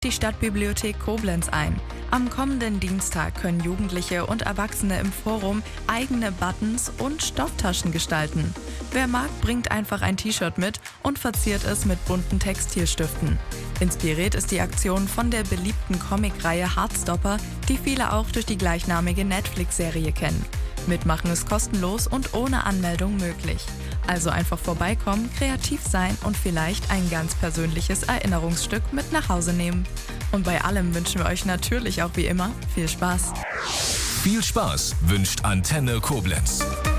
die Stadtbibliothek Koblenz ein. Am kommenden Dienstag können Jugendliche und Erwachsene im Forum eigene Buttons und Stofftaschen gestalten. Wer mag, bringt einfach ein T-Shirt mit und verziert es mit bunten Textilstiften. Inspiriert ist die Aktion von der beliebten Comicreihe Heartstopper, die viele auch durch die gleichnamige Netflix-Serie kennen. Mitmachen ist kostenlos und ohne Anmeldung möglich. Also einfach vorbeikommen, kreativ sein und vielleicht ein ganz persönliches Erinnerungsstück mit nach Hause nehmen. Und bei allem wünschen wir euch natürlich auch wie immer viel Spaß. Viel Spaß wünscht Antenne Koblenz.